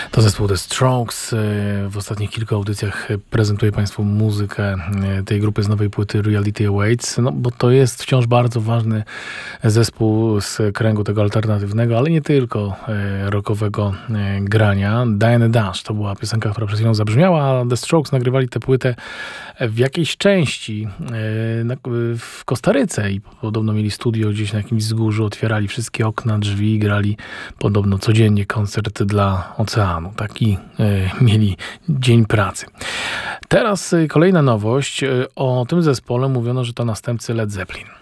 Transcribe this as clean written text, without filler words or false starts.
To zespół The Strokes. W ostatnich kilku audycjach prezentuję Państwu muzykę tej grupy z nowej płyty Reality Awaits, no bo to jest wciąż bardzo ważny zespół z kręgu tego alternatywnego, ale nie tylko rockowego grania. Diana Dash to była piosenka, która przed chwilą zabrzmiała, a The Strokes nagrywali tę płytę w jakiejś części w Kostaryce i podobno mieli studio gdzieś na jakimś wzgórzu, otwierali wszystkie okna, drzwi i grali podobno codziennie koncert dla oceanu. Taki mieli dzień pracy. Teraz kolejna nowość. O tym zespole mówiono, że to następcy Led Zeppelin.